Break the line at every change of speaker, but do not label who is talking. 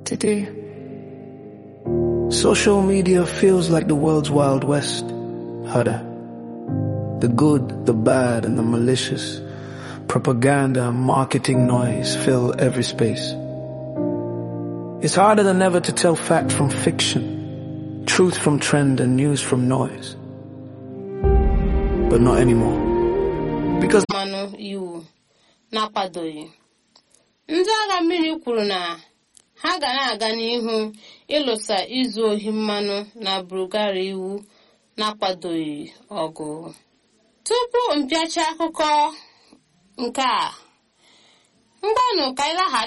Today, social media feels like the world's Wild West. Harder. The good, the bad, and the malicious. Propaganda and marketing noise fill every space. It's harder than ever to tell fact from fiction, truth from trend, and news from noise. But not anymore. Because
mmanụ iwu na-akwadoghị. Ndị agha mmiri kwuru na ha ga na-aga n'ihu ịlụsa izu ohi mmanụ na Bulgaria iwu na-akwadoghị ọgụ. Tupu mpịacha akụkọ nke a, mgbanụ ka ịlaghachi